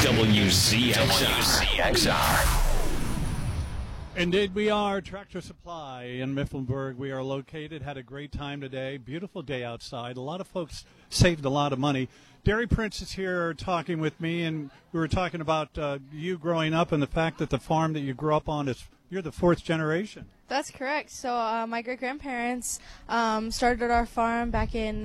WCXR. Indeed, we are Tractor Supply in Mifflinburg. We are located, had a great time today. Beautiful day outside. A lot of folks saved a lot of money. Dairy Prince is here talking with me, and we were talking about you growing up and the fact that the farm that you grew up on you're the fourth generation. That's correct. So my great-grandparents started our farm back in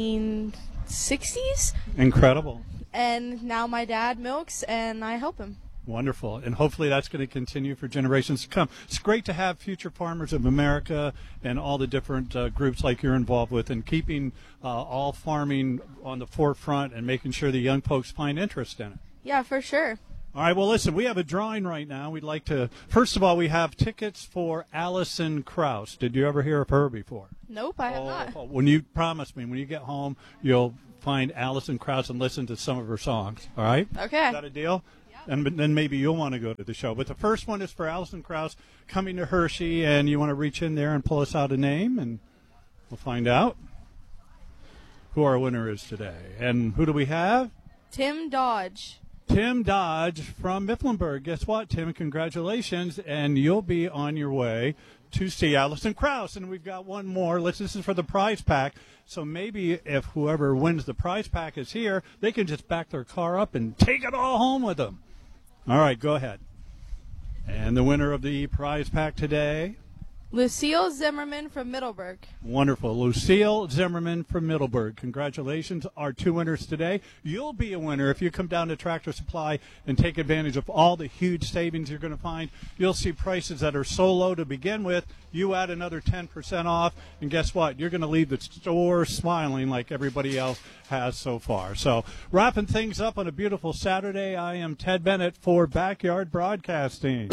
1960s. Incredible. And now my dad milks, and I help him. Wonderful. And hopefully that's going to continue for generations to come. It's great to have Future Farmers of America and all the different groups like you're involved with and keeping all farming on the forefront and making sure the young folks find interest in it. Yeah, for sure. All right, well, listen, we have a drawing right now. We'd like to, first of all, we have tickets for Alison Krauss. Did you ever hear of her before? Nope, I have not. When you promise me, when you get home, you'll find Alison Krauss and listen to some of her songs, all right? Okay. Is that a deal? And then maybe you'll want to go to the show. But the first one is for Alison Krauss coming to Hershey, and you want to reach in there and pull us out a name, and we'll find out who our winner is today. And who do we have? Tim Dodge. Tim Dodge from Mifflinburg. Guess what, Tim? Congratulations, and you'll be on your way to see Alison Krauss. And we've got one more. This is for the prize pack. So maybe if whoever wins the prize pack is here, they can just back their car up and take it all home with them. All right, go ahead. And the winner of the prize pack today? Lucille Zimmerman from Middleburg. Wonderful. Lucille Zimmerman from Middleburg. Congratulations. Our two winners today. You'll be a winner if you come down to Tractor Supply and take advantage of all the huge savings you're going to find. You'll see prices that are so low to begin with. You add another 10% off, and guess what? You're going to leave the store smiling like everybody else has so far. So wrapping things up on a beautiful Saturday, I am Ted Bennett for Backyard Broadcasting.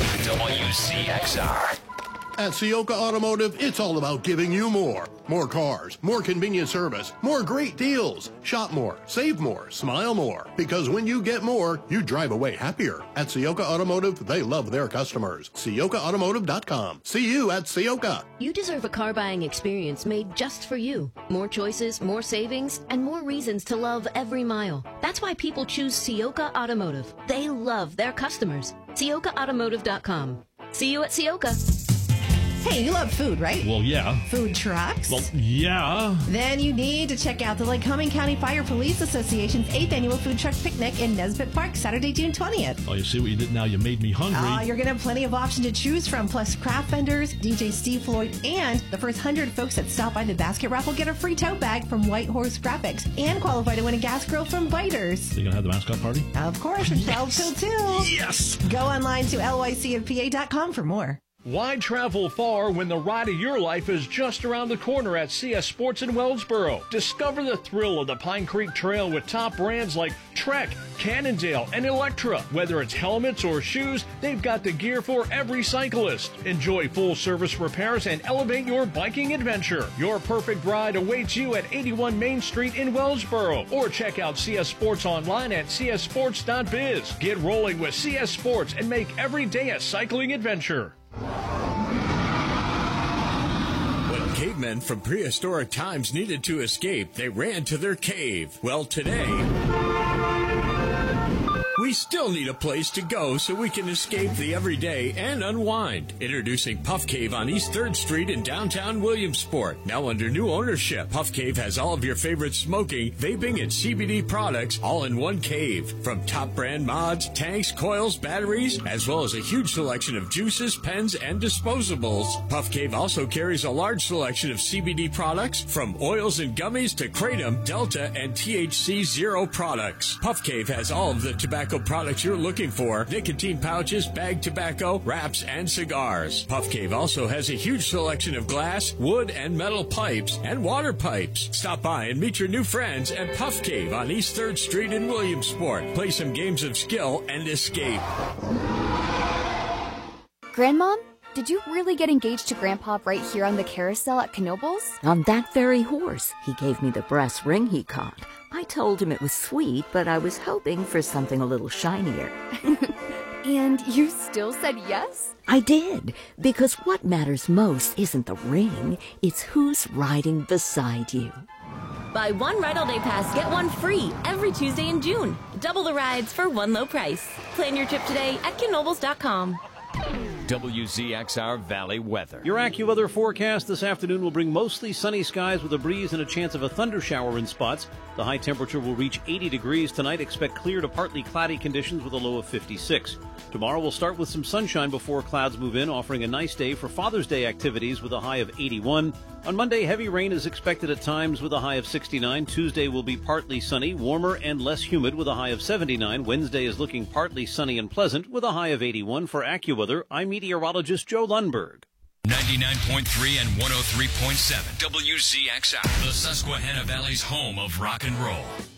WCXR. At Ciocca Automotive, it's all about giving you more. More cars, more convenient service, more great deals. Shop more, save more, smile more. Because when you get more, you drive away happier. At Ciocca Automotive, they love their customers. CioccaAutomotive.com. See you at Ciocca. You deserve a car buying experience made just for you. More choices, more savings, and more reasons to love every mile. That's why people choose Ciocca Automotive. They love their customers. CioccaAutomotive.com. See you at Ciocca. Hey, you love food, right? Well, yeah. Food trucks? Well, yeah. Then you need to check out the Lycoming County Fire Police Association's 8th Annual Food Truck Picnic in Nesbitt Park, Saturday, June 20th. Oh, you see what you did now? You made me hungry. You're going to have plenty of options to choose from, plus craft vendors, DJ Steve Floyd, and the first 100 folks that stop by the basket raffle get a free tote bag from White Horse Graphics and qualify to win a gas grill from Biters. You going to have the mascot party? Of course, from 12 till 2. Yes! Go online to lycfpa.com for more. Why travel far when the ride of your life is just around the corner at CS Sports in Wellsboro? Discover the thrill of the Pine Creek Trail with top brands like Trek, Cannondale, and Electra. Whether it's helmets or shoes, they've got the gear for every cyclist. Enjoy full-service repairs and elevate your biking adventure. Your perfect ride awaits you at 81 Main Street in Wellsboro. Or check out CS Sports online at cssports.biz. Get rolling with CS Sports and make every day a cycling adventure. When cavemen from prehistoric times needed to escape, they ran to their cave. Well, today, we still need a place to go so we can escape the everyday and unwind. Introducing Puff Cave on East 3rd Street in downtown Williamsport. Now under new ownership, Puff Cave has all of your favorite smoking, vaping, and CBD products all in one cave. From top brand mods, tanks, coils, batteries, as well as a huge selection of juices, pens, and disposables. Puff Cave also carries a large selection of CBD products, from oils and gummies to Kratom, Delta, and THC Zero products. Puff Cave has all of the tobacco products you're looking for: nicotine pouches, bagged tobacco, wraps, and cigars. Puff Cave also has a huge selection of glass, wood, and metal pipes and water pipes. Stop by and meet your new friends at Puff Cave on East 3rd Street in Williamsport. Play some games of skill and escape. Grandmom, did you really get engaged to Grandpa right here on the carousel at Knoebels? On that very horse. He gave me the brass ring he caught. I told him it was sweet, but I was hoping for something a little shinier. And you still said yes? I did, because what matters most isn't the ring, it's who's riding beside you. Buy one Ride All Day Pass, get one free every Tuesday in June. Double the rides for one low price. Plan your trip today at KnoebelsCom. WZXR Valley weather. Your AccuWeather forecast this afternoon will bring mostly sunny skies with a breeze and a chance of a thunder shower in spots. The high temperature will reach 80 degrees tonight. Expect clear to partly cloudy conditions with a low of 56. Tomorrow we'll start with some sunshine before clouds move in, offering a nice day for Father's Day activities with a high of 81. On Monday, heavy rain is expected at times with a high of 69. Tuesday will be partly sunny, warmer and less humid with a high of 79. Wednesday is looking partly sunny and pleasant with a high of 81. For AccuWeather, I'm meteorologist Joe Lundberg. 99.3 and 103.7 WZXR, the Susquehanna Valley's home of rock and roll.